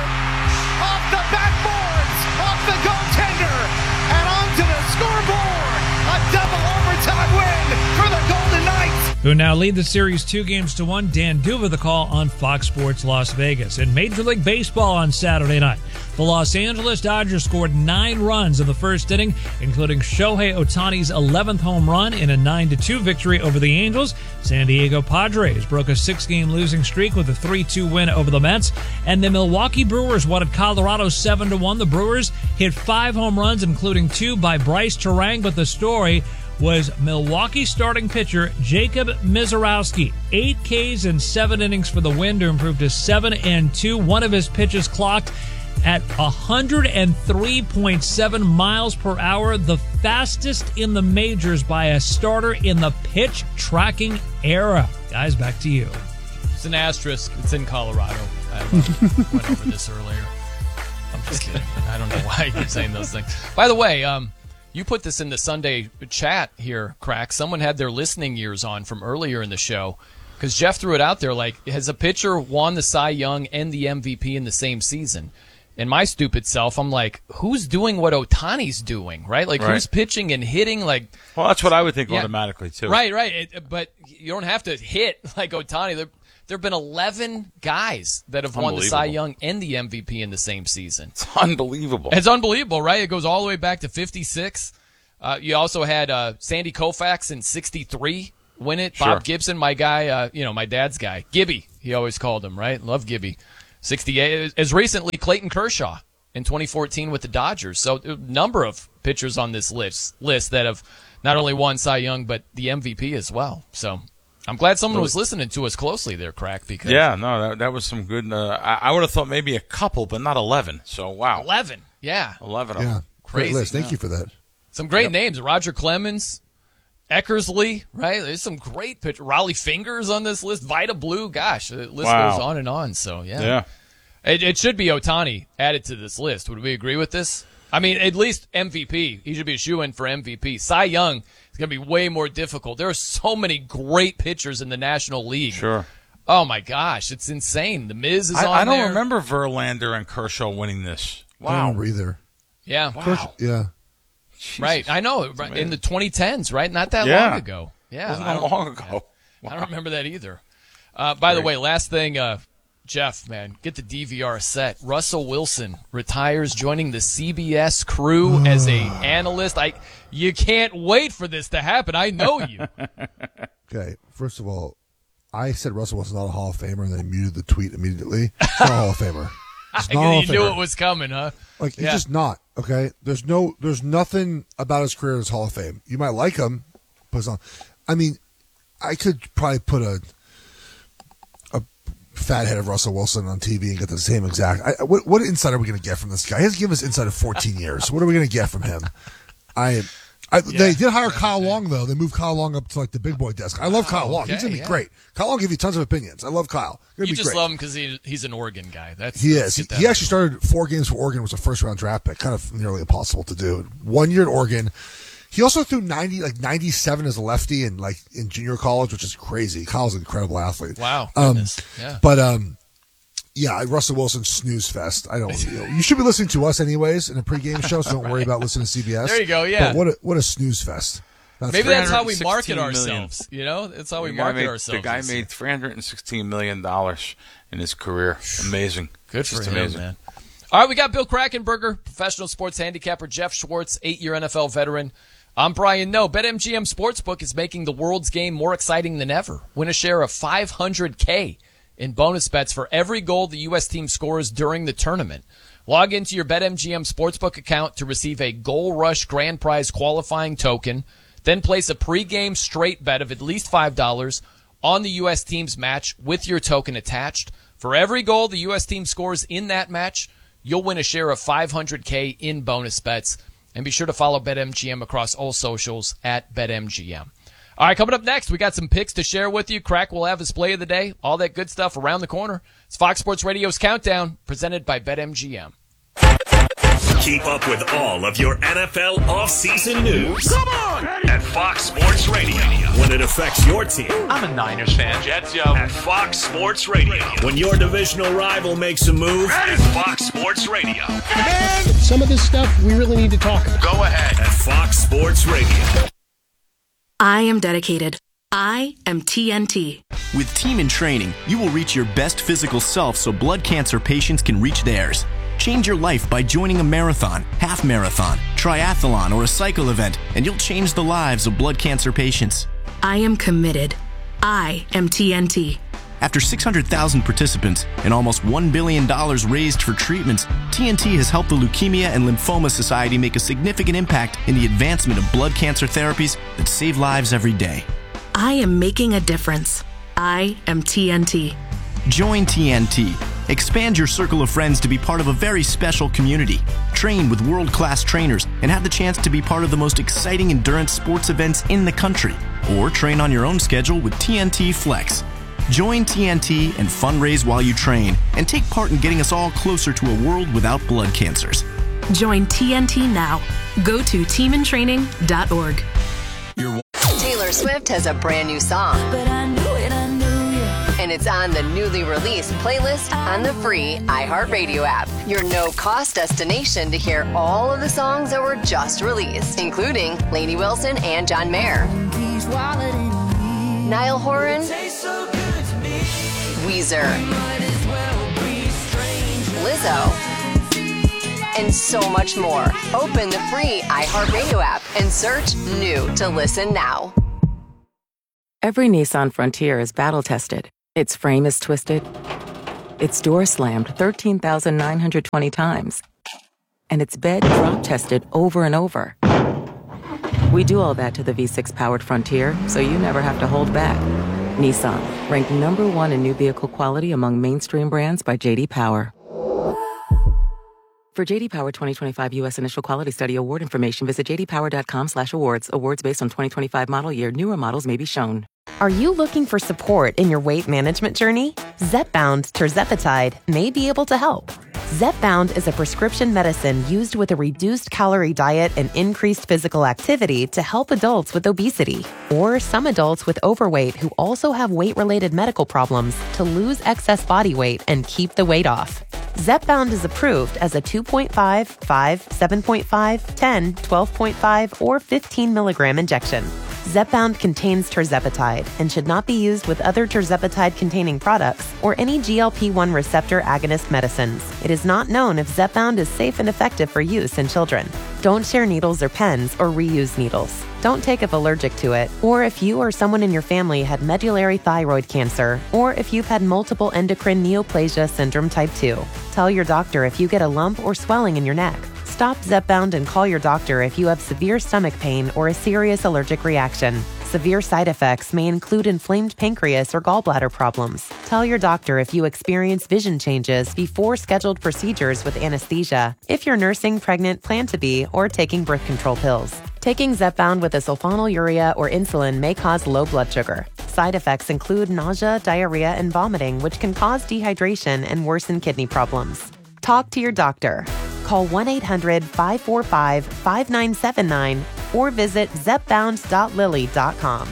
Off the backboards, off the goaltender, and onto the scoreboard. A double overtime win for the Golden Knights. Who now lead the series two games to one. Dan Duva the call on Fox Sports Las Vegas. In Major League Baseball on Saturday night, the Los Angeles Dodgers scored nine runs in the first inning, including Shohei Ohtani's eleventh home run in a nine to two victory over the Angels. San Diego Padres broke a six-game losing streak with a three two win over the Mets. And the Milwaukee Brewers won at Colorado seven to one. The Brewers hit five home runs, including two by Bryce Terang, but the story was Milwaukee starting pitcher Jacob Mizorowski. Eight Ks in seven innings for the win to improve to seven and two. One of his pitches clocked at one hundred three point seven miles per hour, the fastest in the majors by a starter in the pitch tracking era. Guys, back to you. It's an asterisk. It's in Colorado. I uh, went over this earlier. I'm just kidding. I don't know why I keep saying those things. By the way, um, you put this in the Sunday chat here, Crack. Someone had their listening years on from earlier in the show because Jeff threw it out there like, has a pitcher won the Cy Young and the M V P in the same season? and my stupid self, I'm like, who's doing what Ohtani's doing, right? Like, Right. who's pitching and hitting? Like, Well, that's what I would think Yeah. automatically, too. right, right. It, but you don't have to hit like Ohtani. There, there have been eleven guys that have won the Cy Unbelievable. Young and the M V P in the same season. It's unbelievable. It's unbelievable, right? It goes all the way back to fifty-six. Uh, you also had uh, Sandy Koufax in sixty-three win it. Sure. Bob Gibson, my guy, uh, you know, my dad's guy. Gibby, he always called him, right? Love Gibby. sixty-eight. As recently, Clayton Kershaw in twenty fourteen with the Dodgers. So a number of pitchers on this list, list that have not only won Cy Young, but the M V P as well. So I'm glad someone was listening to us closely there, Crack. Because Yeah, no, that, that was some good. Uh, I, I would have thought maybe a couple, but not eleven. So, wow. eleven, yeah. eleven of Yeah, them. great Crazy, list. Thank yeah. you for that. Some great Yep. names. Roger Clemens, Eckersley, right? There's some great pitchers. Raleigh Fingers on this list. Vida Blue. Gosh, the list Wow. goes on and on. So, yeah. Yeah. It, it should be Ohtani added to this list. Would we agree with this? I mean, at least M V P. He should be a shoo-in for M V P. Cy Young is going to be way more difficult. There are so many great pitchers in the National League. Sure. Oh, my gosh. It's insane. The Miz is I, on I don't there. remember Verlander and Kershaw winning this. I don't Wow. remember either. Yeah. Wow. Yeah. Right. I know. Right. In the twenty tens, right? Not that Yeah. long ago. Yeah. Wasn't I that don't- long ago. I don't remember that either. Uh, by the Great. way, last thing, uh, Jeff, man, get the D V R set. Russell Wilson retires, joining the C B S crew as a analyst. I, you can't wait for this to happen. I know you. Okay, first of all, I said Russell Wilson's not a Hall of Famer, and then muted the tweet immediately. He's not a Hall of Famer. He's not a Hall you of knew Famer. it was coming, huh? Like he's Yeah. just not. Okay, there's no, there's nothing about his career that's Hall of Fame. You might like him, but it's not. I mean, I could probably put a a fat head of Russell Wilson on T V and get the same exact. I, what what insight are we going to get from this guy? He has given us insight of fourteen years. What are we going to get from him? I. I, they did hire Kyle Long, though. They moved Kyle Long up to like the big boy desk. I love Kyle Long. okay, He's going to be yeah. great. Kyle Long give you tons of opinions. I love Kyle. Gonna You be just great. love him because he, he's an Oregon guy. That's He let's is. He, get that he out. actually started four games for Oregon. Was a first round draft pick. Kind of nearly impossible to do. One year at Oregon. He also threw ninety, like ninety-seven as a lefty, and like in junior college, which is crazy. Kyle's an incredible athlete. Wow. Um, Goodness. Yeah. But um, yeah, Russell Wilson snooze fest. I don't. You, know, you should be listening to us anyways in a pregame show, so don't worry about listening to C B S. There you go, yeah. But what a what a snooze fest. That's Maybe that's how we three hundred market sixteen million. ourselves. You know, that's how we The guy market made- ourselves. The guy made three hundred sixteen million dollars in his career. Amazing. Good for Just him, amazing. man. All right, we got Bill Krackenberger, professional sports handicapper, Jeff Schwartz, eight-year N F L veteran. I'm Brian No. BetMGM Sportsbook is making the world's game more exciting than ever. Win a share of five hundred K in bonus bets for every goal the U S team scores during the tournament. Log into your BetMGM Sportsbook account to receive a Goal Rush Grand Prize qualifying token. Then place a pregame straight bet of at least five dollars on the U S team's match with your token attached. For every goal the U S team scores in that match, you'll win a share of five hundred K in bonus bets. And be sure to follow BetMGM across all socials at BetMGM. All right, coming up next, we got some picks to share with you. Crack will have his play of the day. All that good stuff around the corner. It's Fox Sports Radio's Countdown, presented by BetMGM. Keep up with all of your N F L offseason news. Come on! At Fox Sports Radio. When it affects your team. I'm a Niners fan. Jets, yo. At Fox Sports Radio. When your divisional rival makes a move. At Fox Sports Radio. Man, some of this stuff we really need to talk about. Go ahead. At Fox Sports Radio. I am dedicated. I am T N T. With Team in Training, you will reach your best physical self so blood cancer patients can reach theirs. Change your life by joining a marathon, half marathon, triathlon, or a cycle event, and you'll change the lives of blood cancer patients. I am committed. I am T N T. After six hundred thousand participants and almost one billion dollars raised for treatments, T N T has helped the Leukemia and Lymphoma Society make a significant impact in the advancement of blood cancer therapies that save lives every day. I am making a difference. I am T N T. Join T N T. Expand your circle of friends to be part of a very special community. Train with world-class trainers and have the chance to be part of the most exciting endurance sports events in the country. Or train on your own schedule with T N T Flex. Join T N T and fundraise while you train and take part in getting us all closer to a world without blood cancers. Join T N T now. Go to team in training dot org. Taylor Swift has a brand new song. But I knew it, I knew it. And and it's on the newly released playlist on the free iHeartRadio app. Your no-cost destination to hear all of the songs that were just released, including Lainey Wilson and John Mayer, Niall Horan, Weezer, Lizzo, and so much more. Open the free iHeartRadio app and search new to listen now. Every Nissan Frontier is battle-tested. Its frame is twisted. Its door slammed thirteen thousand nine hundred twenty times. And its bed drop-tested over and over. We do all that to the V six powered Frontier, so you never have to hold back. Nissan, ranked number one in new vehicle quality among mainstream brands by J D Power. For J D Power twenty twenty-five U S Initial Quality Study award information, visit j d power dot com slash awards. Awards based on twenty twenty-five model year. Newer models may be shown. Are you looking for support in your weight management journey? Zepbound tirzepatide may be able to help. Zepbound is a prescription medicine used with a reduced calorie diet and increased physical activity to help adults with obesity or some adults with overweight who also have weight-related medical problems to lose excess body weight and keep the weight off. Zepbound is approved as a two point five, five, seven point five, ten, twelve point five, or fifteen milligram injection. Zepbound contains tirzepatide and should not be used with other tirzepatide-containing products or any G L P one receptor agonist medicines. It is not known if Zepbound is safe and effective for use in children. Don't share needles or pens or reuse needles. Don't take if allergic to it, or if you or someone in your family had medullary thyroid cancer, or if you've had multiple endocrine neoplasia syndrome type two. Tell your doctor if you get a lump or swelling in your neck. Stop Zepbound and call your doctor if you have severe stomach pain or a serious allergic reaction. Severe side effects may include inflamed pancreas or gallbladder problems. Tell your doctor if you experience vision changes before scheduled procedures with anesthesia, if you're nursing, pregnant, plan to be, or taking birth control pills. Taking Zepbound with a sulfonylurea or insulin may cause low blood sugar. Side effects include nausea, diarrhea, and vomiting, which can cause dehydration and worsen kidney problems. Talk to your doctor. Call one eight hundred, five four five, five nine seven nine or visit zepbound dot lilly dot com.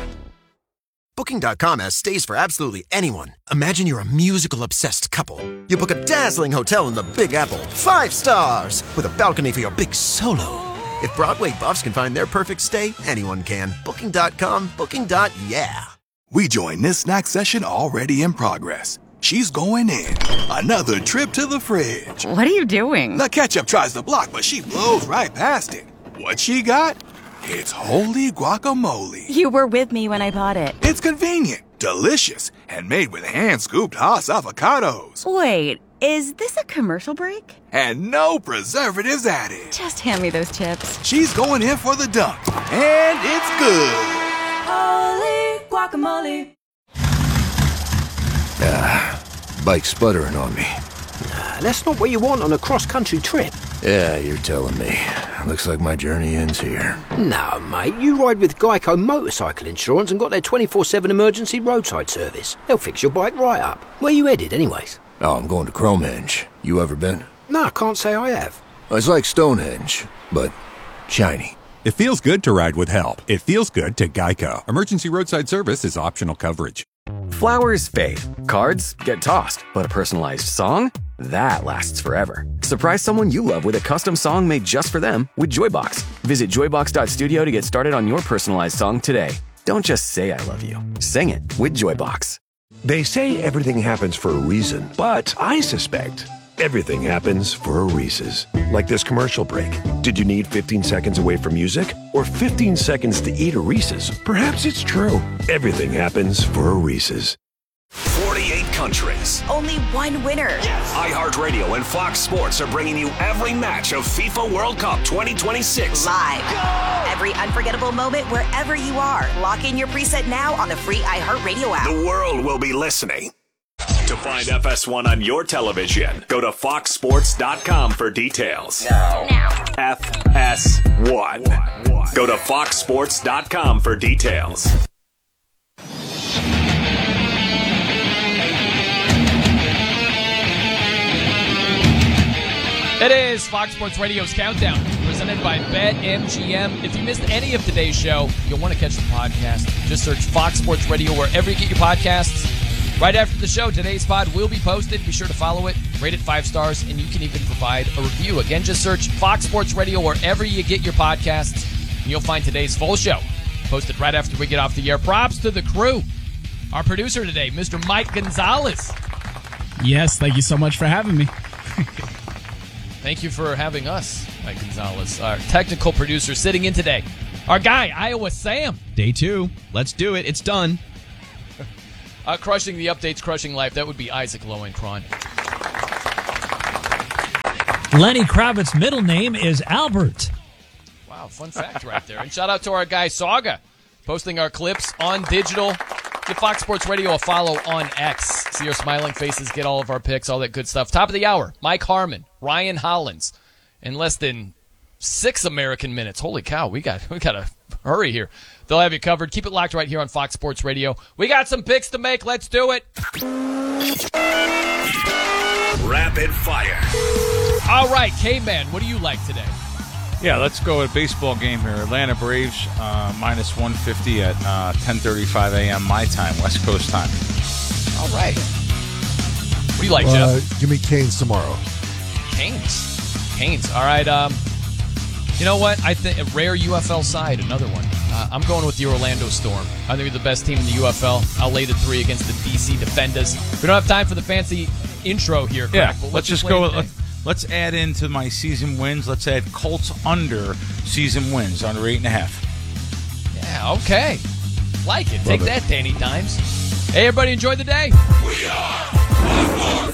Booking dot com has stays for absolutely anyone. Imagine you're a musical-obsessed couple. You book a dazzling hotel in the Big Apple, five stars, with a balcony for your big solo. If Broadway buffs can find their perfect stay, anyone can. Booking dot com, booking. Yeah. We join this snack session already in progress. She's going in. Another trip to the fridge. What are you doing? The ketchup tries to block, but she blows right past it. What she got? It's holy guacamole. You were with me when I bought it. It's convenient, delicious, and made with hand-scooped Haas avocados. Wait, is this a commercial break? And no preservatives added. Just hand me those chips. She's going in for the dunk, and it's good. Holy guacamole. Ah, bike's sputtering on me. Nah, that's not what you want on a cross-country trip. Yeah, you're telling me. Looks like my journey ends here. No, mate, you ride with Geico Motorcycle Insurance and got their twenty-four seven emergency roadside service. They'll fix your bike right up. Where you headed, anyways? Oh, I'm going to Cromenge. You ever been? No, I can't say I have. It's like Stonehenge, but shiny. It feels good to ride with help. It feels good to Geico. Emergency roadside service is optional coverage. Flowers fade, cards get tossed, but a personalized song? That lasts forever. Surprise someone you love with a custom song made just for them with Joybox. Visit joybox dot studio to get started on your personalized song today. Don't just say I love you. Sing it with Joybox. They say everything happens for a reason, but I suspect everything happens for a Reese's. Like this commercial break. Did you need fifteen seconds away from music? Or fifteen seconds to eat a Reese's? Perhaps it's true. Everything happens for a Reese's. forty-eight countries. Only one winner. Yes. iHeartRadio and Fox Sports are bringing you every match of FIFA World Cup twenty twenty-six. Live. Go! Every unforgettable moment wherever you are. Lock in your preset now on the free iHeartRadio app. The world will be listening. To find F S one on your television, go to fox sports dot com for details. Now. now. F S one. Go to fox sports dot com for details. It is Fox Sports Radio's Countdown, presented by BetMGM. If you missed any of today's show, you'll want to catch the podcast. Just search Fox Sports Radio wherever you get your podcasts. Right after the show, today's pod will be posted. Be sure to follow it, rate it five stars, and you can even provide a review. Again, just search Fox Sports Radio wherever you get your podcasts, and you'll find today's full show posted right after we get off the air. Props to the crew. Our producer today, Mister Mike Gonzalez. Yes, thank you so much for having me. Thank you for having us, Mike Gonzalez. Our technical producer sitting in today, our guy, Iowa Sam. Day two. Let's do it. It's done. Uh, crushing the updates, crushing life. That would be Isaac Lowenkron. Lenny Kravitz's middle name is Albert. Wow, fun fact right there. And shout out to our guy, Saga, posting our clips on digital. Give Fox Sports Radio a follow on X. See our smiling faces, get all of our picks, all that good stuff. Top of the hour, Mike Harmon, Ryan Hollins. In less than six American minutes. Holy cow, we got we got to hurry here. They'll have you covered. Keep it locked right here on Fox Sports Radio. We got some picks to make. Let's do it. Rapid fire. All right, K-Man, what do you like today? Yeah, let's go with a baseball game here. Atlanta Braves uh, minus one fifty at uh, ten thirty-five a.m. my time, West Coast time. All right. What do you like, uh, Jeff? Give me Canes tomorrow. Canes. Canes. All right. Um, you know what? I think a rare U F L side, another one. Uh, I'm going with the Orlando Storm. I think they're the best team in the U F L. I'll lay the three against the D C Defenders. We don't have time for the fancy intro here, Yeah, Crack, but let's just go. Let, let's add into my season wins. Let's add Colts under season wins, under eight and a half. Yeah, okay. Like it. Love Take it. that, Danny Dimes. Hey, everybody, enjoy the day. We are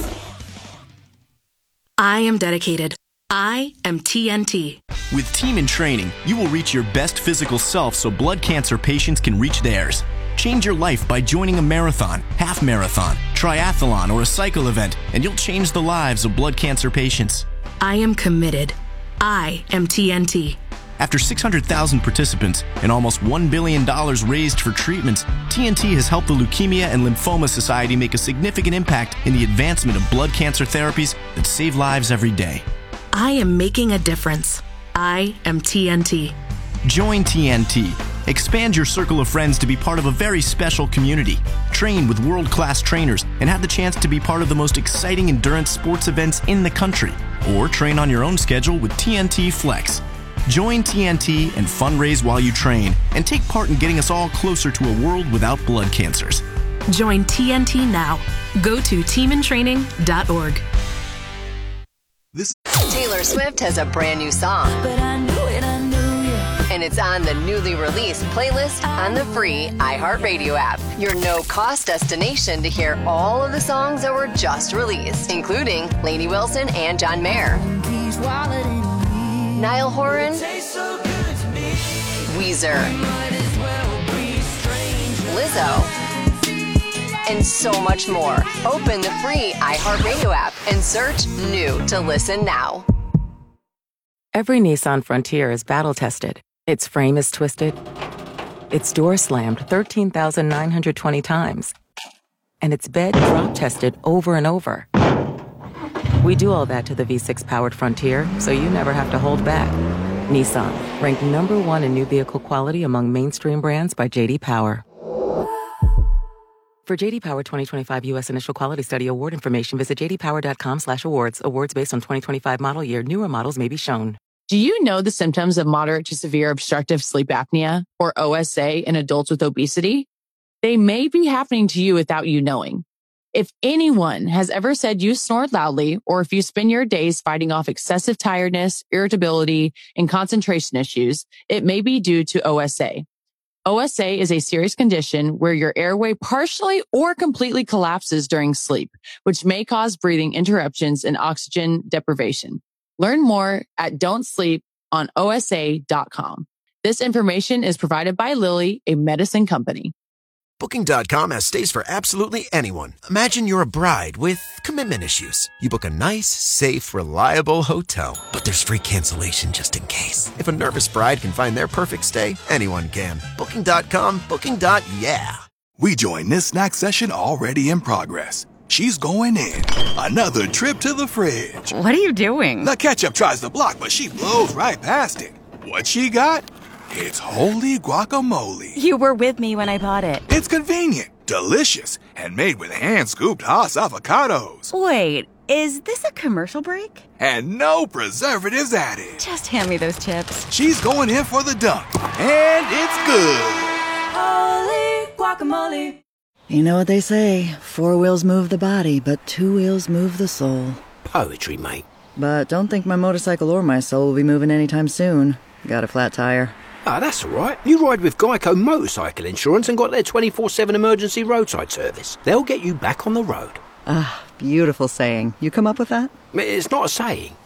I am dedicated. I am T N T. With Team in Training, you will reach your best physical self so blood cancer patients can reach theirs. Change your life by joining a marathon, half marathon, triathlon, or a cycle event, and you'll change the lives of blood cancer patients. I am committed. I am T N T. After six hundred thousand participants and almost one billion dollars raised for treatments, T N T has helped the Leukemia and Lymphoma Society make a significant impact in the advancement of blood cancer therapies that save lives every day. I am making a difference. I am T N T. Join T N T. Expand your circle of friends to be part of a very special community. Train with world-class trainers and have the chance to be part of the most exciting endurance sports events in the country. Or train on your own schedule with T N T Flex. Join T N T and fundraise while you train and take part in getting us all closer to a world without blood cancers. Join T N T now. Go to team in training dot org. This Taylor Swift has a brand new song. But I knew it, I knew it. And it's on the newly released playlist on the free iHeartRadio app. Your no-cost destination to hear all of the songs that were just released, including Lainey Wilson and John Mayer, Niall Horan, Weezer, Lizzo, and so much more. Open the free iHeartRadio app and search new to listen now. Every Nissan Frontier is battle-tested. Its frame is twisted. Its door slammed thirteen thousand nine hundred twenty times. And its bed drop-tested over and over. We do all that to the V six powered Frontier, so you never have to hold back. Nissan, ranked number one in new vehicle quality among mainstream brands by J D Power. For J D Power twenty twenty-five U S Initial Quality Study award information, visit j d power dot com slash awards. Awards based on twenty twenty-five model year. Newer models may be shown. Do you know the symptoms of moderate to severe obstructive sleep apnea, or O S A, in adults with obesity? They may be happening to you without you knowing. If anyone has ever said you snore loudly, or if you spend your days fighting off excessive tiredness, irritability, and concentration issues, it may be due to O S A. O S A is a serious condition where your airway partially or completely collapses during sleep, which may cause breathing interruptions and oxygen deprivation. Learn more at don't sleep on O S A dot com. This information is provided by Lilly, a medicine company. Booking dot com has stays for absolutely anyone. Imagine you're a bride with commitment issues. You book a nice, safe, reliable hotel. But there's free cancellation just in case. If a nervous bride can find their perfect stay, anyone can. Booking dot com, booking. Yeah. We join this snack session already in progress. She's going in. Another trip to the fridge. What are you doing? The ketchup tries to block, but she blows right past it. What she got? It's holy guacamole. You were with me when I bought it. It's convenient, delicious, and made with hand-scooped Haas avocados. Wait, is this a commercial break? And no preservatives added. Just hand me those chips. She's going in for the dunk, and it's good. Holy guacamole. You know what they say, four wheels move the body, but two wheels move the soul. Poetry, mate. But don't think my motorcycle or my soul will be moving anytime soon. Got a flat tire. Ah, that's all right. You ride with Geico Motorcycle Insurance and got their twenty-four seven emergency roadside service. They'll get you back on the road. Ah, beautiful saying. You come up with that? It's not a saying.